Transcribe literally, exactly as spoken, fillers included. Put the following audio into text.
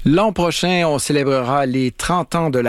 L'an prochain, on célébrera les trente ans de la